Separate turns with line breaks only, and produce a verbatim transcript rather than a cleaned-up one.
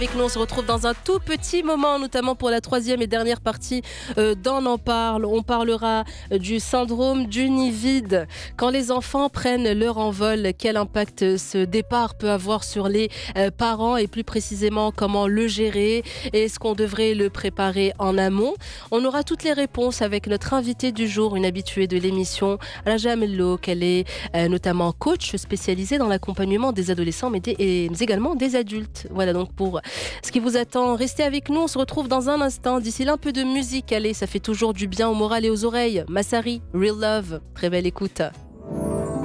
Avec nous, on se retrouve dans un tout petit moment, notamment pour la troisième et dernière partie euh, d'On en parle. On parlera euh, du syndrome du nid vide. Quand les enfants prennent leur envol, quel impact ce départ peut avoir sur les euh, parents et plus précisément comment le gérer? Est-ce qu'on devrait le préparer en amont? On aura toutes les réponses avec notre invitée du jour, une habituée de l'émission, Raja Mello, qu'elle est euh, notamment coach spécialisée dans l'accompagnement des adolescents mais, des, et, mais également des adultes. Voilà donc pour ce qui vous attend. Restez avec nous, on se retrouve dans un instant. D'ici là, un peu de musique, allez, ça fait toujours du bien au moral et aux oreilles. Massari, Real Love, très belle écoute.